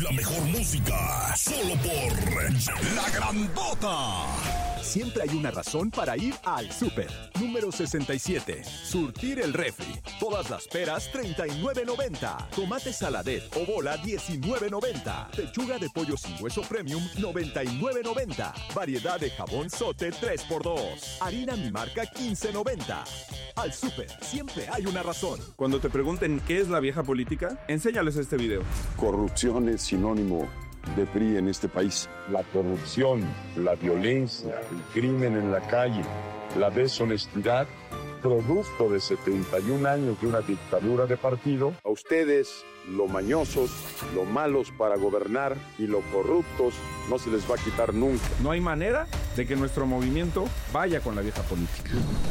La mejor música, solo por La Grandota. Siempre hay una razón para ir al súper. Número 67. Surtir el refri. Todas las peras, $39.90. Tomate saladet o bola, $19.90. Pechuga de pollo sin hueso premium, $99.90. Variedad de jabón Sote, 3x2. Harina Mi Marca, $15.90. Al súper, siempre hay una razón. Cuando te pregunten qué es la vieja política, enséñales este video. Corrupción es sinónimo de PRI en este país. La corrupción, la violencia, el crimen en la calle, la deshonestidad, producto de 71 años de una dictadura de partido. A ustedes, lo mañosos, lo malos para gobernar y lo corruptos, no se les va a quitar nunca. No hay manera de que nuestro movimiento vaya con la vieja política.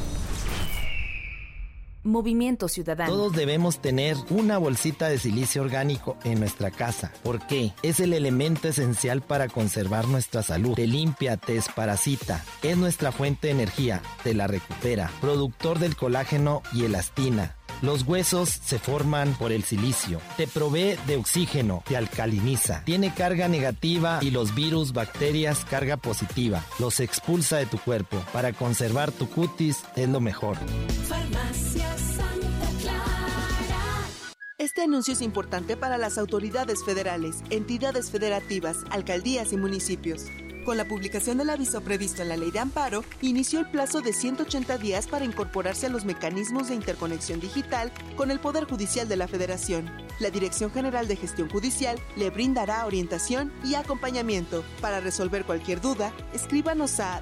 Movimiento Ciudadano. Todos debemos tener una bolsita de silicio orgánico en nuestra casa. ¿Por qué? Es el elemento esencial para conservar nuestra salud. Te limpia, te desparasita. Es nuestra fuente de energía. Te la recupera. Productor del colágeno y elastina. Los huesos se forman por el silicio. Te provee de oxígeno, te alcaliniza. Tiene carga negativa y los virus, bacterias, carga positiva. Los expulsa de tu cuerpo. Para conservar tu cutis es lo mejor. Farmacia Santa Clara. Este anuncio es importante para las autoridades federales, entidades federativas, alcaldías y municipios. Con la publicación del aviso previsto en la Ley de Amparo, inició el plazo de 180 días para incorporarse a los mecanismos de interconexión digital con el Poder Judicial de la Federación. La Dirección General de Gestión Judicial le brindará orientación y acompañamiento. Para resolver cualquier duda, escríbanos a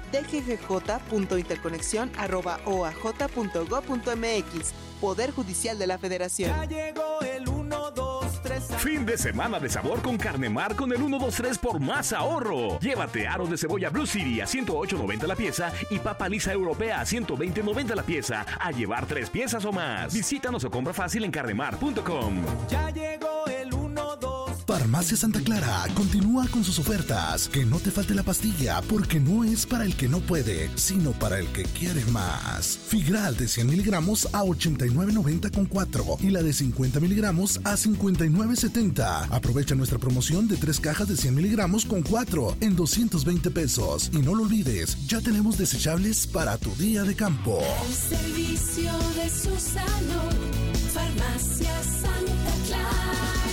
dggj.interconexión@oaj.gov.mx. Poder Judicial de la Federación. Ya llegó el 1, 2, 3. Fin de semana de sabor con Carnemar con el 1, 2, 3 por más ahorro. Llévate aros de cebolla Blue City a $108.90 la pieza y papa lisa europea a $120.90 la pieza. A llevar 3 piezas o más. Visítanos o compra fácil en carnemar.com. Ya llegó el 1, 2. Farmacia Santa Clara continúa con sus ofertas. Que no te falte la pastilla, porque no es para el que no puede, sino para el que quiere más. Figral de 100 miligramos a $89.90 con 4 y la de 50 miligramos a $59.70. Aprovecha nuestra promoción de 3 cajas de 100 miligramos con 4 en $220. Y no lo olvides, ya tenemos desechables para tu día de campo. El servicio de Susano. Farmacia Santa Clara.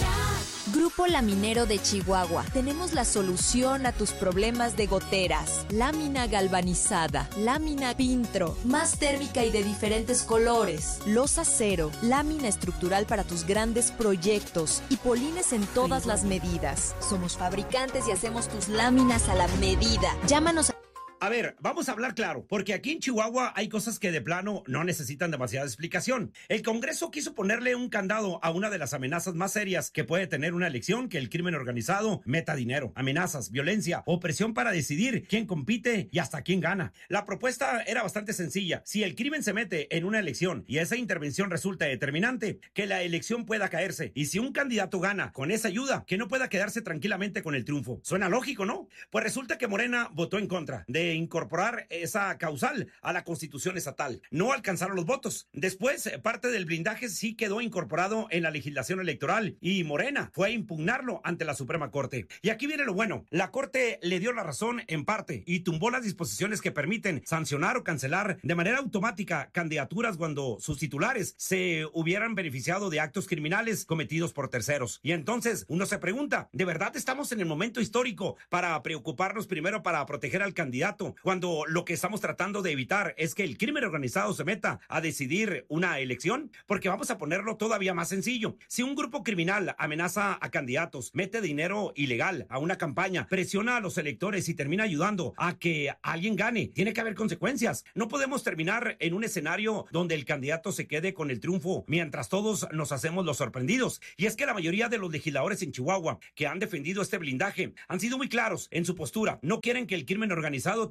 Grupo Laminero de Chihuahua. Tenemos la solución a tus problemas de goteras. Lámina galvanizada, lámina Pintro, más térmica y de diferentes colores. Losa cero, lámina estructural para tus grandes proyectos y polines en todas las medidas. Somos fabricantes y hacemos tus láminas a la medida. Llámanos a... A ver, vamos a hablar claro, porque aquí en Chihuahua hay cosas que de plano no necesitan demasiada explicación. El Congreso quiso ponerle un candado a una de las amenazas más serias que puede tener una elección, que el crimen organizado meta dinero, amenazas, violencia, opresión para decidir quién compite y hasta quién gana. La propuesta era bastante sencilla. Si el crimen se mete en una elección y esa intervención resulta determinante, que la elección pueda caerse. Y si un candidato gana con esa ayuda, que no pueda quedarse tranquilamente con el triunfo. Suena lógico, ¿no? Pues resulta que Morena votó en contra de incorporar esa causal a la Constitución estatal. No alcanzaron los votos. Después, parte del blindaje sí quedó incorporado en la legislación electoral y Morena fue a impugnarlo ante la Suprema Corte. Y aquí viene lo bueno. La Corte le dio la razón en parte y tumbó las disposiciones que permiten sancionar o cancelar de manera automática candidaturas cuando sus titulares se hubieran beneficiado de actos criminales cometidos por terceros. Y entonces uno se pregunta, ¿de verdad estamos en el momento histórico para preocuparnos primero para proteger al candidato cuando lo que estamos tratando de evitar es que el crimen organizado se meta a decidir una elección? Porque vamos a ponerlo todavía más sencillo. Si un grupo criminal amenaza a candidatos, mete dinero ilegal a una campaña, presiona a los electores y termina ayudando a que alguien gane, tiene que haber consecuencias. No podemos terminar en un escenario donde el candidato se quede con el triunfo mientras todos nos hacemos los sorprendidos. Y es que la mayoría de los legisladores en Chihuahua que han defendido este blindaje han sido muy claros en su postura. No quieren que el crimen organizado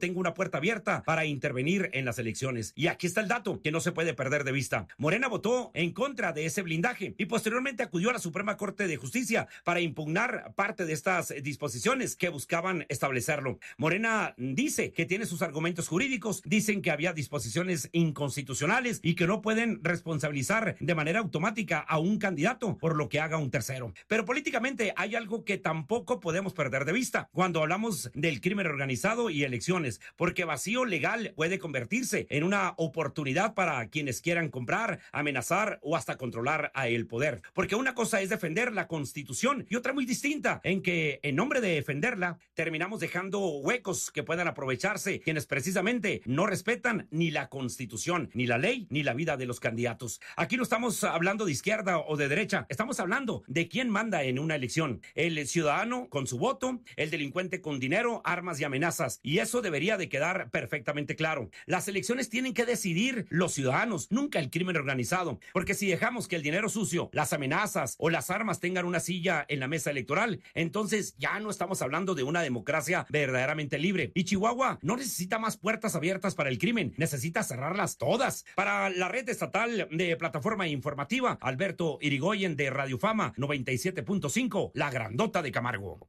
tenga una puerta abierta para intervenir en las elecciones. Y aquí está el dato que no se puede perder de vista. Morena votó en contra de ese blindaje y posteriormente acudió a la Suprema Corte de Justicia para impugnar parte de estas disposiciones que buscaban establecerlo. Morena dice que tiene sus argumentos jurídicos, dicen que había disposiciones inconstitucionales y que no pueden responsabilizar de manera automática a un candidato por lo que haga un tercero. Pero políticamente hay algo que tampoco podemos perder de vista cuando hablamos del crimen organizado y elecciones, porque vacío legal puede convertirse en una oportunidad para quienes quieran comprar, amenazar o hasta controlar a el poder. Porque una cosa es defender la Constitución y otra muy distinta, en que en nombre de defenderla terminamos dejando huecos que puedan aprovecharse quienes precisamente no respetan ni la Constitución, ni la ley, ni la vida de los candidatos. Aquí no estamos hablando de izquierda o de derecha, estamos hablando de quién manda en una elección. El ciudadano con su voto, el delincuente con dinero, armas y amenazas. Y eso debería de quedar perfectamente claro. Las elecciones tienen que decidir los ciudadanos, nunca el crimen organizado. Porque si dejamos que el dinero sucio, las amenazas o las armas tengan una silla en la mesa electoral, entonces ya no estamos hablando de una democracia verdaderamente libre. Y Chihuahua no necesita más puertas abiertas para el crimen, necesita cerrarlas todas. Para la red estatal de plataforma informativa, Alberto Irigoyen de Radio Fama 97.5, La Grandota de Camargo.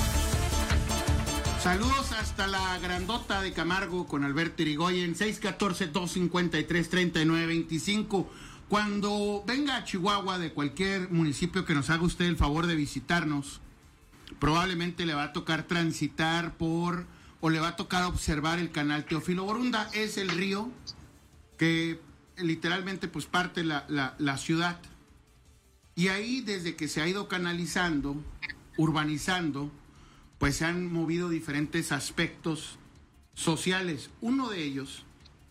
Saludos hasta La Grandota de Camargo con Alberto Irigoyen, 614-253-3925. Cuando venga a Chihuahua de cualquier municipio que nos haga usted el favor de visitarnos, probablemente le va a tocar transitar o le va a tocar observar el canal Teófilo Borunda. Es el río que literalmente pues parte la ciudad. Y ahí, desde que se ha ido canalizando, urbanizando, pues se han movido diferentes aspectos sociales. Uno de ellos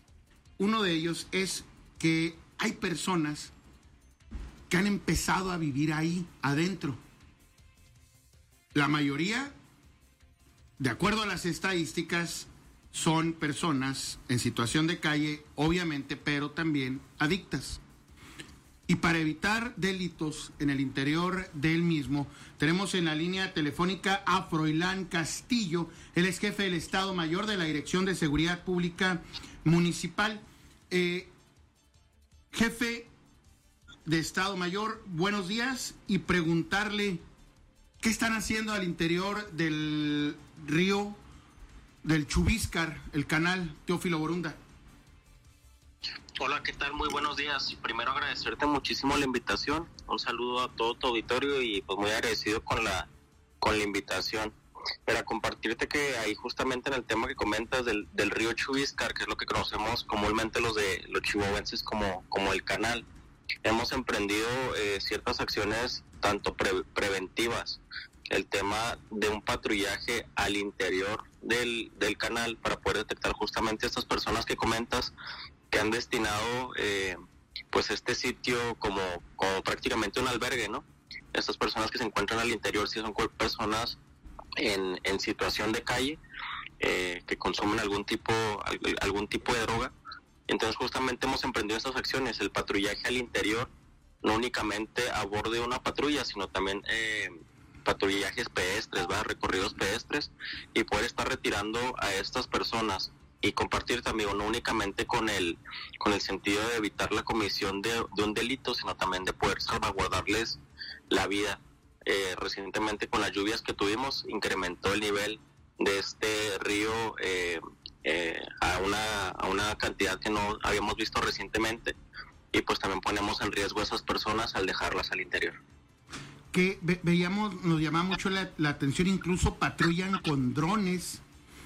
es que hay personas que han empezado a vivir ahí, adentro. La mayoría, de acuerdo a las estadísticas, son personas en situación de calle, obviamente, pero también adictas. Y para evitar delitos en el interior del mismo, tenemos en la línea telefónica a Froilán Castillo, él es jefe del Estado Mayor de la Dirección de Seguridad Pública Municipal. Jefe de Estado Mayor, buenos días, y preguntarle qué están haciendo al interior del río del Chubíscar, el canal Teófilo Borunda. Hola, ¿qué tal? Muy buenos días. Primero agradecerte muchísimo la invitación. Un saludo a todo tu auditorio y pues muy agradecido con la invitación. Para compartirte que ahí justamente en el tema que comentas del río Chubíscar, que es lo que conocemos comúnmente los chihuahuenses como el canal, hemos emprendido ciertas acciones tanto preventivas, el tema de un patrullaje al interior del canal para poder detectar justamente estas personas que comentas que han destinado pues este sitio como prácticamente un albergue, ¿no? Estas personas que se encuentran al interior sí son personas en situación de calle, que consumen algún tipo de droga. Entonces justamente hemos emprendido estas acciones, el patrullaje al interior, no únicamente a bordo de una patrulla, sino también patrullajes pedestres, recorridos pedestres, y poder estar retirando a estas personas y compartir también, no únicamente con el sentido de evitar la comisión de un delito, sino también de poder salvaguardarles la vida. Recientemente con las lluvias que tuvimos incrementó el nivel de este río a una cantidad que no habíamos visto recientemente, y pues también ponemos en riesgo a esas personas al dejarlas al interior. Que veíamos, nos llama mucho la atención, incluso patrullan con drones,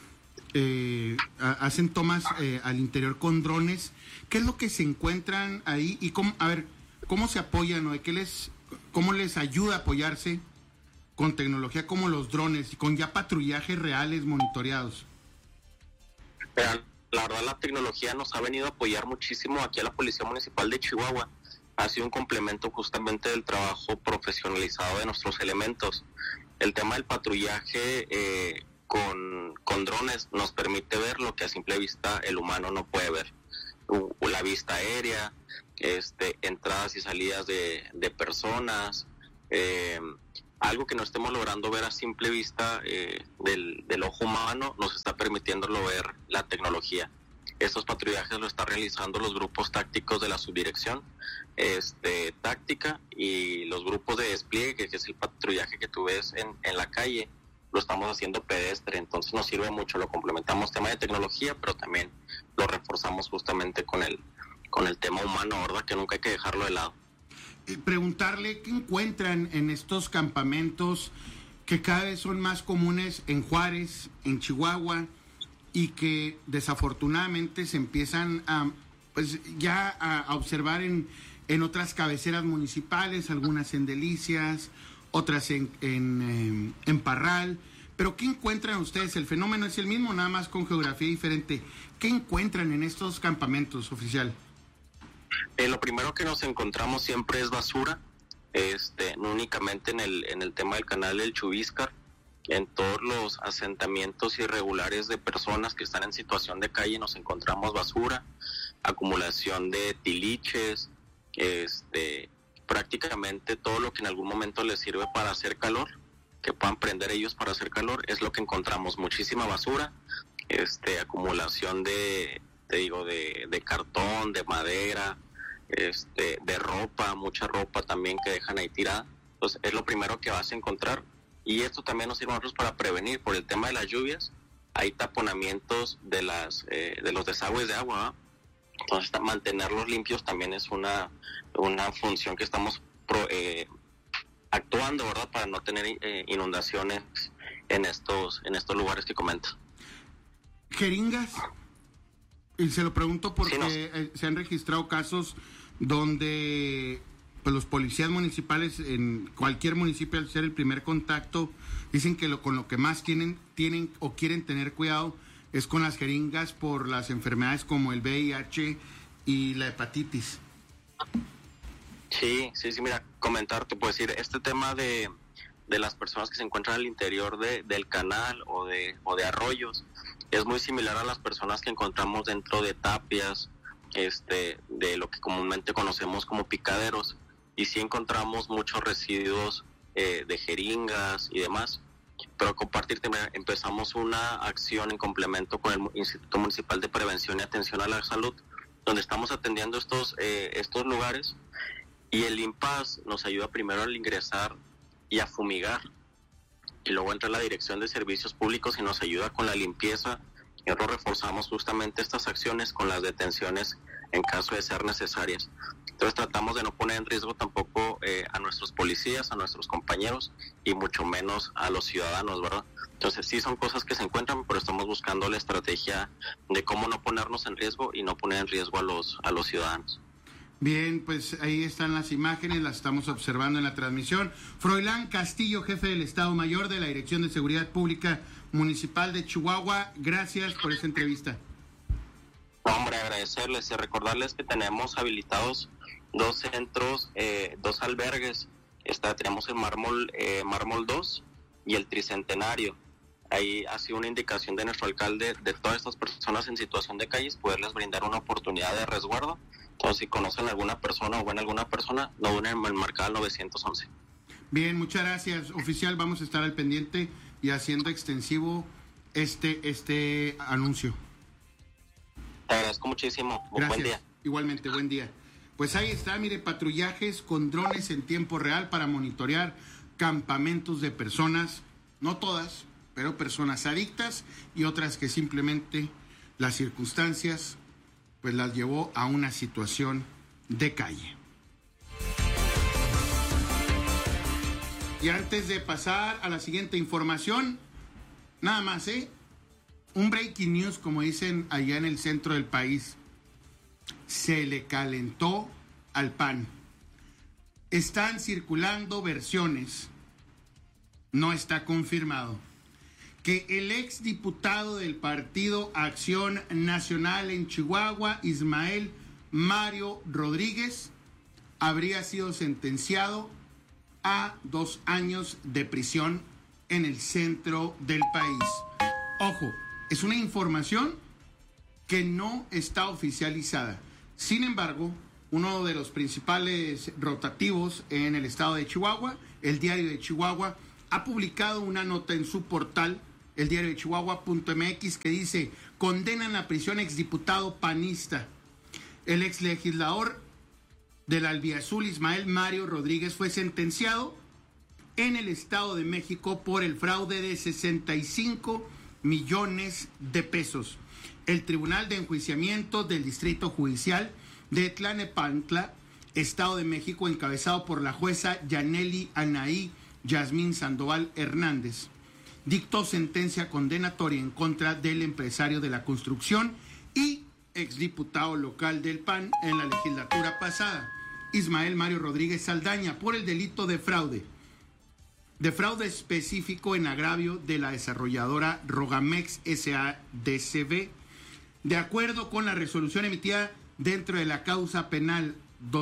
hacen tomas al interior con drones. ¿Qué es lo que se encuentran ahí y cómo se apoyan, o cómo les ayuda a apoyarse con tecnología como los drones y con ya patrullajes reales monitoreados? La verdad, la tecnología nos ha venido a apoyar muchísimo aquí a la Policía Municipal de Chihuahua. Ha sido un complemento justamente del trabajo profesionalizado de nuestros elementos. El tema del patrullaje con drones nos permite ver lo que a simple vista el humano no puede ver. La vista aérea, entradas y salidas de personas, algo que no estemos logrando ver a simple vista del ojo humano, nos está permitiéndolo ver la tecnología. Estos patrullajes lo están realizando los grupos tácticos de la subdirección táctica, y los grupos de despliegue, que es el patrullaje que tú ves en la calle, lo estamos haciendo pedestre. Entonces nos sirve mucho, lo complementamos tema de tecnología, pero también lo reforzamos justamente con el tema humano, ¿verdad? Que nunca hay que dejarlo de lado. Preguntarle qué encuentran en estos campamentos que cada vez son más comunes en Juárez, en Chihuahua, y que desafortunadamente se empiezan a observar en otras cabeceras municipales, algunas en Delicias, otras en Parral. Pero ¿qué encuentran ustedes? El fenómeno es el mismo, nada más con geografía diferente. ¿Qué encuentran en estos campamentos, oficial? Lo primero que nos encontramos siempre es basura, no únicamente en el tema del canal del Chubíscar, en todos los asentamientos irregulares de personas que están en situación de calle nos encontramos basura, acumulación de tiliches, prácticamente todo lo que en algún momento les sirve para hacer calor, que puedan prender ellos para hacer calor, es lo que encontramos. Muchísima basura, acumulación de cartón, de madera, de ropa, mucha ropa también que dejan ahí tirada. Entonces es lo primero que vas a encontrar, y esto también nos sirve a nosotros para prevenir. Por el tema de las lluvias hay taponamientos de los desagües de agua, ¿verdad? Entonces mantenerlos limpios también es una función que estamos actuando, ¿verdad? Para no tener inundaciones en estos lugares que comento. Jeringas, y se lo pregunto porque se han registrado casos donde pues los policías municipales en cualquier municipio, al ser el primer contacto, dicen que con lo que más tienen o quieren tener cuidado es con las jeringas por las enfermedades como el VIH y la hepatitis. Sí, mira, comentarte, pues decir, este tema de las personas que se encuentran al interior del canal o de arroyos es muy similar a las personas que encontramos dentro de tapias, de lo que comúnmente conocemos como picaderos, y sí encontramos muchos residuos de jeringas y demás. Pero compartirte, empezamos una acción en complemento con el Instituto Municipal de Prevención y Atención a la Salud, donde estamos atendiendo estos lugares, y el IMPAS nos ayuda primero al ingresar y a fumigar, y luego entra la Dirección de Servicios Públicos y nos ayuda con la limpieza, y nosotros reforzamos justamente estas acciones con las detenciones en caso de ser necesarias. Entonces tratamos de no poner en riesgo tampoco a nuestros policías, a nuestros compañeros, y mucho menos a los ciudadanos, ¿verdad? Entonces sí son cosas que se encuentran, pero estamos buscando la estrategia de cómo no ponernos en riesgo y no poner en riesgo a los ciudadanos. Bien, pues ahí están las imágenes, las estamos observando en la transmisión. Froilán Castillo, jefe del Estado Mayor de la Dirección de Seguridad Pública Municipal de Chihuahua, gracias por esta entrevista. Hombre, agradecerles y recordarles que tenemos habilitados 2 centros, 2 albergues. Tenemos el Mármol 2 y el Tricentenario. Ahí ha sido una indicación de nuestro alcalde de todas estas personas en situación de calles, poderles brindar una oportunidad de resguardo. Entonces, si conocen a alguna persona o ven a alguna persona, no duden en marcar al 911. Bien, muchas gracias, oficial. Vamos a estar al pendiente y haciendo extensivo este anuncio. Te agradezco muchísimo. Gracias. Buen día. Igualmente, buen día. Pues ahí está, mire, patrullajes con drones en tiempo real para monitorear campamentos de personas, no todas, pero personas adictas, y otras que simplemente las circunstancias pues las llevó a una situación de calle. Y antes de pasar a la siguiente información, nada más, un breaking news, como dicen allá en el centro del país. Se le calentó al PAN. Están circulando versiones, no está confirmado, que el exdiputado del Partido Acción Nacional en Chihuahua, Ismael Mario Rodríguez, habría sido sentenciado a 2 años de prisión en el centro del país. Ojo, es una información que no está oficializada. Sin embargo, uno de los principales rotativos en el estado de Chihuahua, el Diario de Chihuahua, ha publicado una nota en su portal, el diario de Chihuahua.mx, que dice: condenan a prisión exdiputado panista. El exlegislador del Albiazul, Ismael Mario Rodríguez, fue sentenciado en el Estado de México por el fraude de 65 millones de pesos. El Tribunal de Enjuiciamiento del Distrito Judicial de Tlalnepantla, Estado de México, encabezado por la jueza Yaneli Anaí Yasmín Sandoval Hernández, dictó sentencia condenatoria en contra del empresario de la construcción y exdiputado local del PAN en la legislatura pasada, Ismael Mario Rodríguez Saldaña, por el delito de fraude específico en agravio de la desarrolladora Rogamex S.A.D.C.B. De acuerdo con la resolución emitida dentro de la causa penal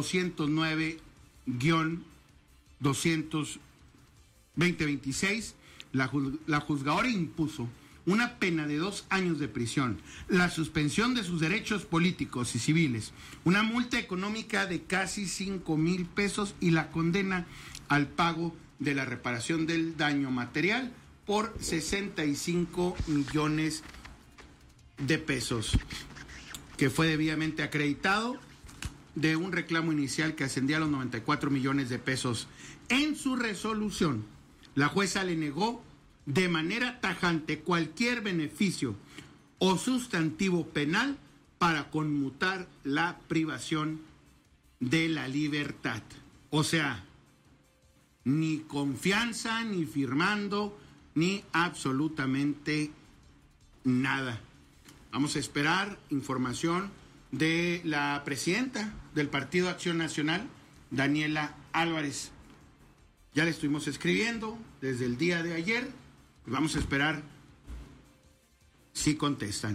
209-2026, la juzgadora impuso una pena de 2 años de prisión, la suspensión de sus derechos políticos y civiles, una multa económica de casi 5,000 pesos y la condena al pago de la reparación del daño material por 65 millones de pesos, que fue debidamente acreditado de un reclamo inicial que ascendía a los 94 millones de pesos. En su resolución, la jueza le negó de manera tajante cualquier beneficio o sustantivo penal para conmutar la privación de la libertad. O sea, ni confianza, ni firmando, ni absolutamente nada. Vamos a esperar información de la presidenta del Partido Acción Nacional, Daniela Álvarez. Ya le estuvimos escribiendo desde el día de ayer. Vamos a esperar si contestan.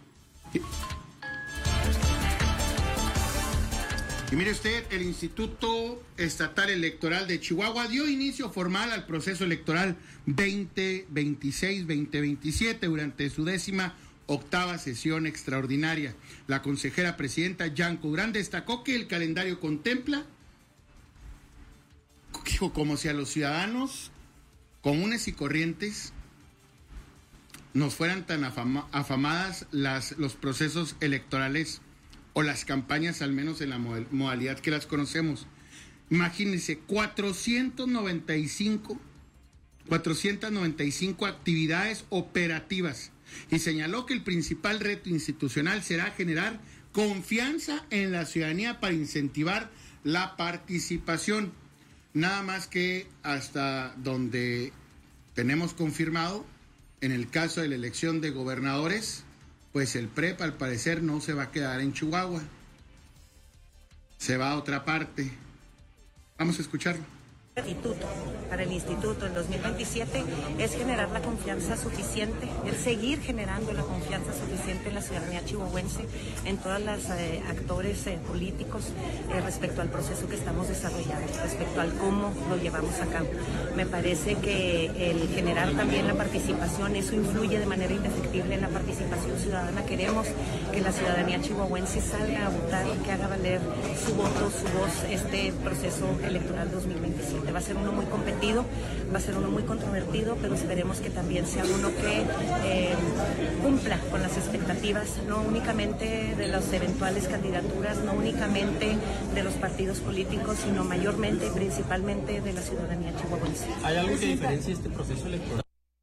Y mire usted, el Instituto Estatal Electoral de Chihuahua dio inicio formal al proceso electoral 2026-2027 durante su 18ª sesión extraordinaria. La consejera presidenta Yanko Durán destacó que el calendario contempla, como si a los ciudadanos comunes y corrientes nos fueran tan afamadas los procesos electorales o las campañas, al menos en la modalidad que las conocemos. Imagínense, 495 actividades operativas, y señaló que el principal reto institucional será generar confianza en la ciudadanía para incentivar la participación. Nada más que hasta donde tenemos confirmado, en el caso de la elección de gobernadores, pues el PREP al parecer no se va a quedar en Chihuahua, se va a otra parte. Vamos a escucharlo. Para el instituto en 2027 es generar la confianza suficiente, es seguir generando la confianza suficiente en la ciudadanía chihuahuense, en todos los actores políticos respecto al proceso que estamos desarrollando, respecto al cómo lo llevamos a cabo. Me parece que el generar también la participación, eso influye de manera indefectible en la participación ciudadana. Queremos que la ciudadanía chihuahuense salga a votar, que haga valer su voto, su voz, este proceso electoral 2027. Va a ser uno muy competido, va a ser uno muy controvertido, pero esperemos que también sea uno que cumpla con las expectativas, no únicamente de las eventuales candidaturas, no únicamente de los partidos políticos, sino mayormente y principalmente de la ciudadanía chihuahuense. ¿Hay algo que diferencie este proceso electoral?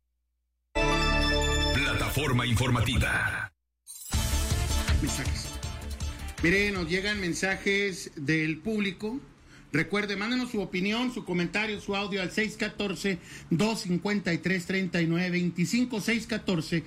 Plataforma informativa. Mensajes. Mire, nos llegan mensajes del público. Recuerde, mándenos su opinión, su comentario, su audio al 614-253-3925,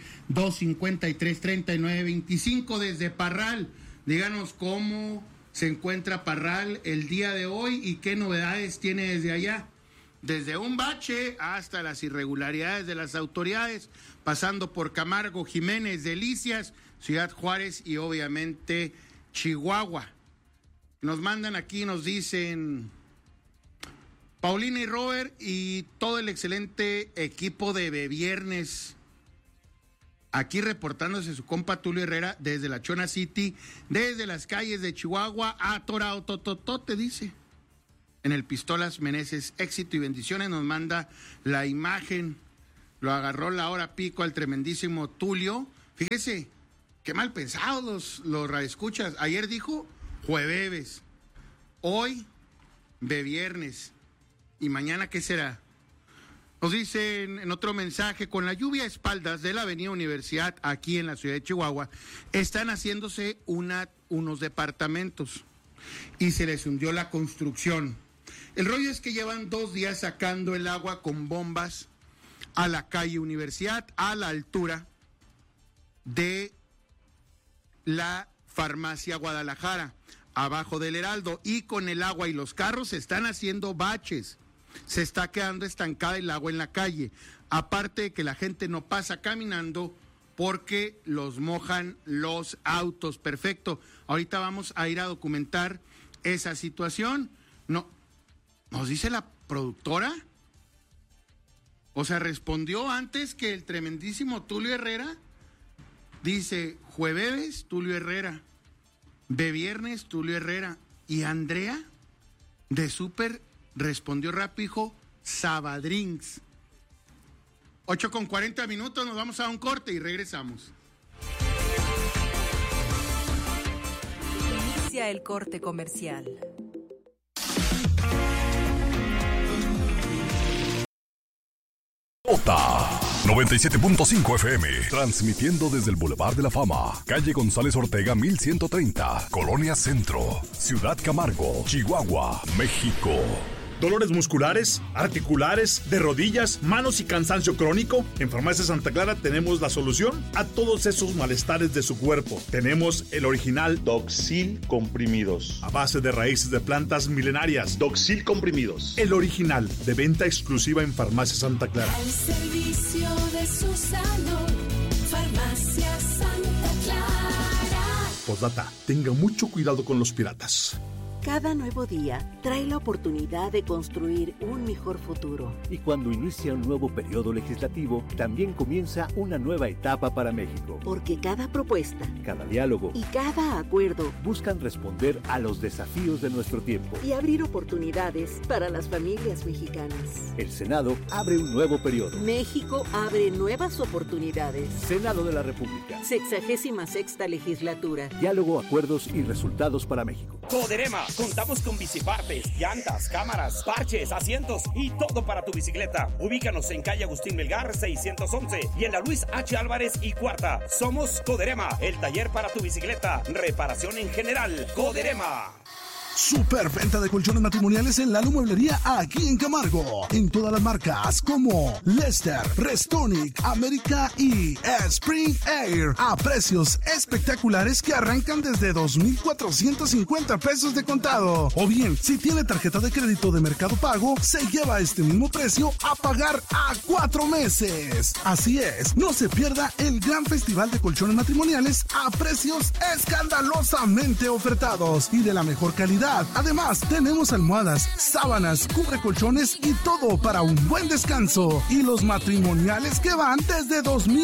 614-253-3925 desde Parral. Díganos cómo se encuentra Parral el día de hoy y qué novedades tiene desde allá. Desde un bache hasta las irregularidades de las autoridades, pasando por Camargo, Jiménez, Delicias, Ciudad Juárez y obviamente Chihuahua. Nos mandan aquí, nos dicen Paulina y Robert y todo el excelente equipo de Beviernes. Aquí reportándose su compa Tulio Herrera desde la Chona City, desde las calles de Chihuahua, atorado, te dice. En el Pistolas Meneses, éxito y bendiciones, nos manda la imagen. Lo agarró la hora pico al tremendísimo Tulio. Fíjese, qué mal pensados los radioescuchas. Ayer dijo jueves, hoy de viernes. ¿Y mañana qué será? Nos dicen en otro mensaje, con la lluvia a espaldas de la avenida Universidad, aquí en la ciudad de Chihuahua, están haciéndose unos departamentos y se les hundió la construcción. El rollo es que llevan 2 días sacando el agua con bombas a la calle Universidad, a la altura de la farmacia Guadalajara, abajo del Heraldo, y con el agua y los carros se están haciendo baches. Se está quedando estancada el agua en la calle, aparte de que la gente no pasa caminando porque los mojan los autos. Perfecto, ahorita vamos a ir a documentar esa situación. No, nos dice la productora, o sea, respondió antes que el tremendísimo Tulio Herrera. Dice, jueves, Tulio Herrera, de viernes, Tulio Herrera, y Andrea de Súper respondió rápido, Sabadrinks. 8:40, nos vamos a un corte y regresamos. Inicia el corte comercial. Nota 97.5 FM, transmitiendo desde el Boulevard de la Fama, calle González Ortega 1130, Colonia Centro, Ciudad Camargo, Chihuahua, México. ¿Dolores musculares, articulares, de rodillas, manos y cansancio crónico? En Farmacia Santa Clara tenemos la solución a todos esos malestares de su cuerpo. Tenemos el original Doxil Comprimidos, a base de raíces de plantas milenarias. Doxil Comprimidos, el original, de venta exclusiva en Farmacia Santa Clara. Al servicio de su salud, Farmacia Santa Clara. Postdata, tenga mucho cuidado con los piratas. Cada nuevo día trae la oportunidad de construir un mejor futuro. Y cuando inicia un nuevo periodo legislativo, también comienza una nueva etapa para México. Porque cada propuesta, cada diálogo y cada acuerdo buscan responder a los desafíos de nuestro tiempo y abrir oportunidades para las familias mexicanas. El Senado abre un nuevo periodo. México abre nuevas oportunidades. Senado de la República. 66ª legislatura. Diálogo, acuerdos y resultados para México. Coderema, contamos con bicipartes, llantas, cámaras, parches, asientos y todo para tu bicicleta. Ubícanos en calle Agustín Melgar 611 y en la Luis H. Álvarez y Cuarta. Somos Coderema, el taller para tu bicicleta. Reparación en general. Coderema. Superventa de colchones matrimoniales en Lalo Mueblería aquí en Camargo. En todas las marcas como Lester, Restonic, América y Spring Air. A precios espectaculares que arrancan desde 2,450 pesos de contado. O bien, si tiene tarjeta de crédito de Mercado Pago, se lleva este mismo precio a pagar a 4 meses. Así es, no se pierda el gran festival de colchones matrimoniales a precios escandalosamente ofertados y de la mejor calidad. Además, tenemos almohadas, sábanas, cubrecolchones y todo para un buen descanso. Y los matrimoniales que van desde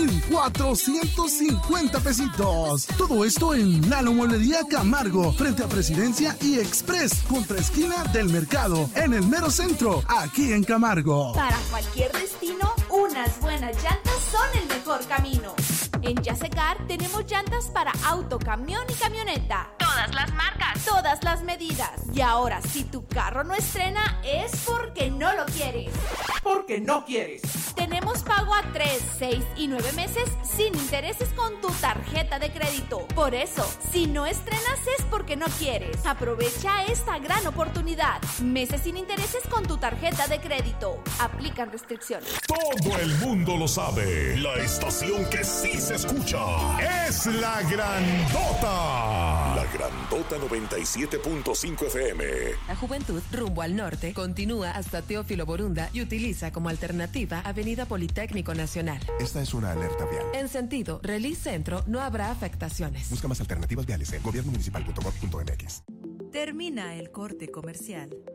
2,450 pesitos. Todo esto en Lalo Mueblería Camargo, frente a Presidencia y Express, contra esquina del mercado, en el mero centro, aquí en Camargo. Para cualquier destino, unas buenas llantas son el mejor camino. En Yasecar tenemos llantas para auto, camión y camioneta. Todas las marcas, todas las medidas. Y ahora, si tu carro no estrena, es porque no lo quieres. Porque no quieres. Tenemos pago a 3, 6 y 9 meses sin intereses con tu tarjeta de crédito. Por eso, si no estrenas es porque no quieres. Aprovecha esta gran oportunidad. Meses sin intereses con tu tarjeta de crédito. Aplican restricciones. Todo el mundo lo sabe. La estación que sí se escucha es La Grandota. La Grandota 97.5 FM. La juventud rumbo al norte continúa hasta Teófilo Borunda y utiliza como alternativa Avenida Politécnico Nacional. Esta es una alerta vial. En sentido Relís Centro no habrá afectaciones. Busca más alternativas viales en gobiernomunicipal.gov.mx. Termina el corte comercial.